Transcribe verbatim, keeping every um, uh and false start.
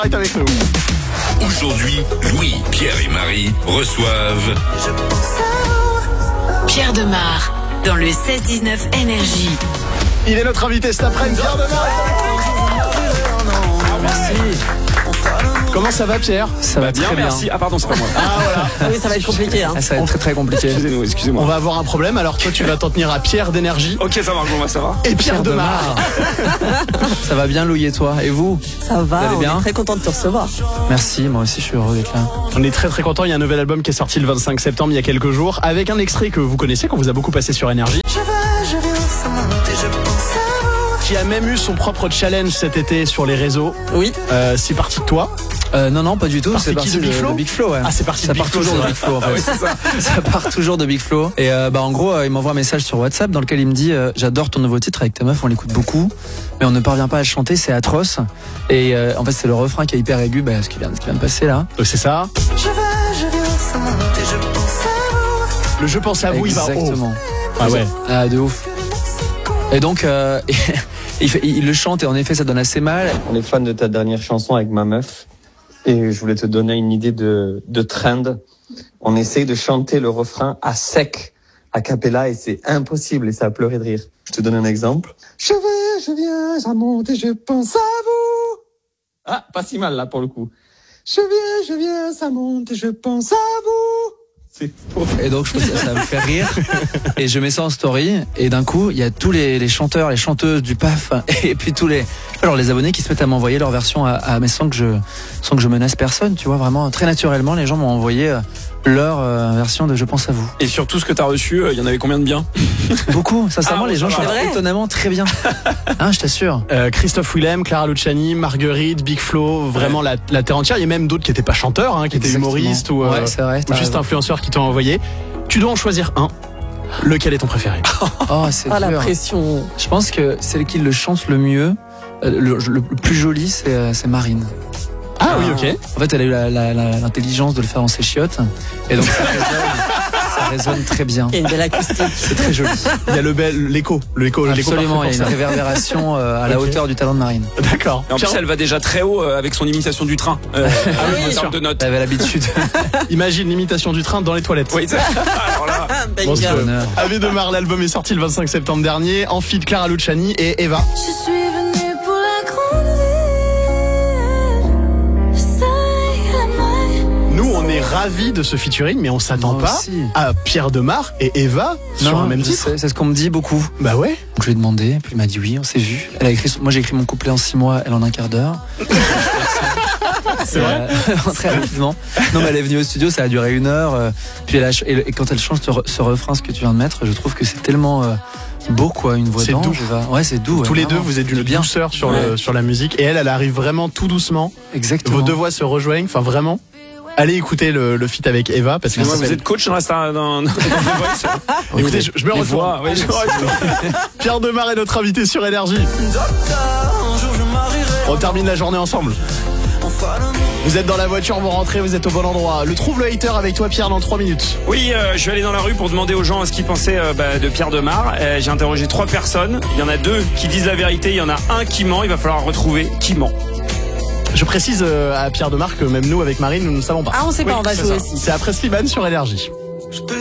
Reste avec nous. Aujourd'hui, Louis, Pierre et Marie reçoivent Pierre Demar dans le seize dix-neuf Énergie. Il est notre invité cet après-midi, Pierre Demar. Merci. Comment ça va, Pierre? Ça va bien, très bien. merci. Ah pardon, c'est pas moi. Ah voilà. Oui, ça va être compliqué. Hein. Ah, ça va être très très compliqué. Excusez-moi, excusez-moi. On va avoir un problème. Alors toi, tu vas t'en tenir à Pierre d'Énergie Ok, ça va, bon, ça va. et Pierre Demar. Ça va bien, Louis, et toi? Et vous? Ça va, Vous allez on bien est très content de te recevoir. Merci, moi aussi je suis heureux d'être là. On est très très content. Il y a un nouvel album qui est sorti le vingt-cinq septembre il y a quelques jours avec un extrait que vous connaissez, qu'on vous a beaucoup passé sur Énergie. Je veux, je viens sans monter, je pense à vous. Qui a même eu son propre challenge cet été sur les réseaux. Oui. Euh, c'est parti de toi. Euh, non, non, pas du tout. Parti C'est qui, parti de Big Flo de Big Flo, ouais. Ah, c'est parti Ça de part Big Flo, toujours de c'est Big Flo, en Ah fait. oui, c'est ça. Ça part toujours de Big Flo. Et euh, bah en gros, euh, il m'envoie un message sur WhatsApp dans lequel il me dit euh, j'adore ton nouveau titre avec ta meuf, on l'écoute beaucoup, mais on ne parvient pas à le chanter, c'est atroce. Et euh, en fait, c'est le refrain qui est hyper aigu, bah, ce qui vient, ce qui vient de passer là. Donc c'est ça. Je veux, je viens sans monter, je pense à vous. Le je pense à vous, il va haut. Exactement. Ah ouais. Ah, de ouf. Et donc, euh, il, fait, il le chante et en effet, ça donne assez mal. On est fan de ta dernière chanson avec ma meuf et je voulais te donner une idée de, de trend. On essaye de chanter le refrain à sec, a cappella, et c'est impossible et ça a pleuré de rire. Je te donne un exemple. Je vais, je viens, ça monte et je pense à vous. Ah, pas si mal là pour le coup. Je viens, je viens, ça monte et je pense à vous. C'est faux. Et donc, je trouve ça, ça me fait rire. Et je mets ça en story. Et d'un coup, il y a tous les, les chanteurs, les chanteuses du P A F, et puis tous les, alors les abonnés qui se mettent à m'envoyer leur version à, à mais sans que je, sans que je menace personne, tu vois, vraiment très naturellement, les gens m'ont envoyé leur euh, version de Je pense à vous. Et sur tout ce que t'as reçu, il y en avait combien de bien? Beaucoup, sincèrement, Ah, les gens ça va. chantent C'est vrai étonnamment très bien. Hein, je t'assure. Euh, Christophe Willem, Clara Luciani, Marguerite, Big Flo, vraiment la, la terre entière. Il y a même d'autres qui n'étaient pas chanteurs, hein, qui étaient Exactement. humoristes ou, euh, Ouais, c'est vrai, ou t'as juste raison. influenceurs qui t'ont envoyé. Tu dois en choisir un. Lequel est ton préféré? Oh, c'est Ah, la dur. pression. Je pense que celle qui le chante le mieux, euh, le, le- le plus joli, c'est, euh, c'est Marine. Ah oui, ok. En fait, elle a eu la- la- la- l'intelligence de le faire en ses chiottes. Et donc, ça résonne, ça résonne très bien. Il y a une belle acoustique. C'est très joli. Il y a le bel, l'écho, l'écho, l'écho Absolument, il y a parfait une pour ça. réverbération euh, à la Ok. hauteur du talent de Marine. D'accord. Et en plus, Pierre, elle va déjà très haut euh, avec son imitation du train. Euh, oui, en bien termes sûr. de notes. Elle avait l'habitude. imagine l'imitation du train dans les toilettes. Oui, c'est- alors là. Bon, Banger. Bonheur. Ave Demar, l'album est sorti le vingt-cinq septembre dernier. En feat Clara Luciani et Eva. Je suis venue pour la grande ville. Le soleil et la mer. Nous, on est ravis de ce featuring, mais on s'attend Moi pas aussi. à Pierre Demar et Eva sur un même je titre. sais, c'est ce qu'on me dit beaucoup. Bah ouais. Donc, je lui ai demandé, puis il m'a dit oui, on s'est vu. Elle a écrit, son- moi j'ai écrit mon couplet en six mois, elle en un quart d'heure. C'est vrai. Euh, très rapidement. Non, mais elle est venue au studio, ça a duré une heure. euh, puis elle a, ch- et, et quand elle chante ce, re- ce refrain, ce que tu viens de mettre, je trouve que c'est tellement euh, beau, quoi, une voix C'est d'ange. doux. Eva. Ouais, c'est doux. Tous ouais, les deux, vraiment. vous êtes d'une bien. douceur sur, Ouais. le, sur la musique. Et elle, elle arrive vraiment tout doucement. Exactement. Vos deux voix se rejoignent. Enfin, vraiment. Allez écouter le, le feat avec Eva. Parce que Excusez-moi, ça, vous c'est- êtes coach dans la star, dans, dans The Voice. Écoutez, je, je me Les retourne. voix, oui, je Pierre Demar est notre invité sur Énergie. Docteur, un jour je marierai. On termine la journée ensemble. Enfin, le monde. Vous êtes dans la voiture, vous rentrez, vous êtes au bon endroit. Le trouve le hater avec toi, Pierre, dans trois minutes. Oui, euh, je vais aller dans la rue pour demander aux gens ce qu'ils pensaient euh, bah, de Pierre Demar. Euh, j'ai interrogé trois personnes. Il y en a deux qui disent la vérité. Il y en a un qui ment. Il va falloir retrouver qui ment. Je précise euh, à Pierre Demar que même nous, avec Marine, nous ne savons pas. Ah, on sait pas, Oui, on va c'est jouer ça. aussi. C'est après Slimane sur Énergie.